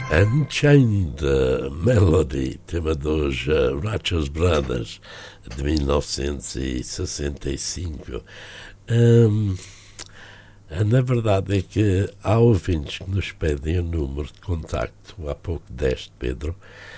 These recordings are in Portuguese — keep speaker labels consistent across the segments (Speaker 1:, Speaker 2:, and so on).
Speaker 1: Unchained Melody, tema dos Righteous Brothers, de 1965. Na verdade é que há ouvintes que nos pedem o número de contacto, há pouco deste, Pedro,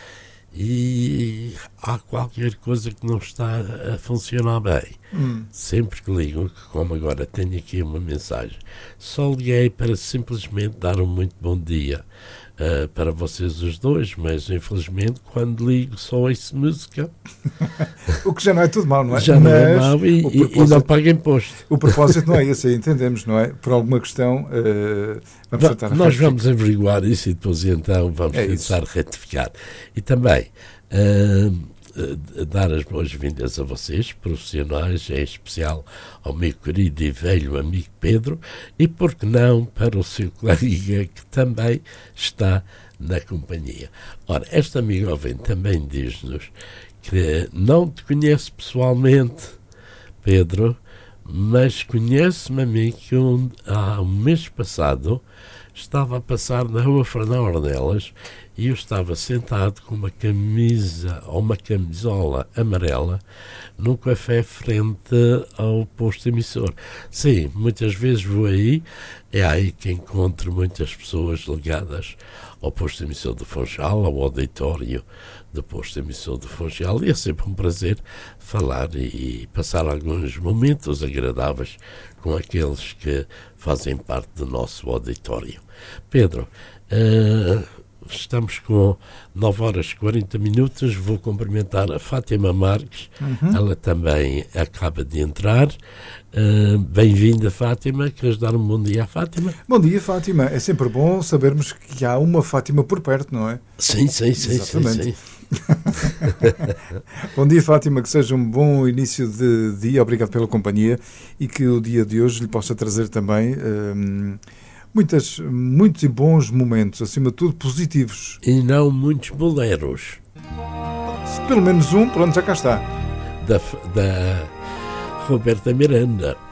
Speaker 1: e há qualquer coisa que não está a funcionar bem. Sempre que ligo, como agora tenho aqui uma mensagem, só liguei para simplesmente dar um muito bom dia para vocês os dois, mas infelizmente quando ligo só ouço música.
Speaker 2: O que já não é tudo mal, não é?
Speaker 1: Já não é mal e não paga imposto.
Speaker 2: O propósito não é esse, entendemos, não é? Por alguma questão
Speaker 1: nós vamos averiguar isso e depois então vamos tentar retificar. E também dar as boas-vindas a vocês, profissionais, em especial ao meu querido e velho amigo Pedro, e por que não para o seu colega que também está na companhia. Ora, esta amiga ouvinte também diz-nos que não te conhece pessoalmente, Pedro, mas conhece-me a mim que há um mês passado estava a passar na rua Fernão Ornelas e eu estava sentado com uma camisa ou uma camisola amarela num café frente ao posto emissor. Sim, muitas vezes vou aí, é aí que encontro muitas pessoas ligadas ao posto emissor do Funchal, ao auditório do posto emissor do Funchal, e é sempre um prazer falar e passar alguns momentos agradáveis com aqueles que fazem parte do nosso auditório. Pedro, estamos com 9 horas e 40 minutos, vou cumprimentar a Fátima Marques, ela também acaba de entrar. Bem-vinda, Fátima, queres dar um bom dia à Fátima?
Speaker 2: Bom dia, Fátima, é sempre bom sabermos que há uma Fátima por perto, não é?
Speaker 1: Sim. Exatamente.
Speaker 2: Bom dia, Fátima, que seja um bom início de dia, obrigado pela companhia e que o dia de hoje lhe possa trazer também muitos e bons momentos, acima de tudo positivos.
Speaker 1: E não muitos boleros.
Speaker 2: Pelo menos um, pronto, já cá está.
Speaker 1: Da Roberta Miranda.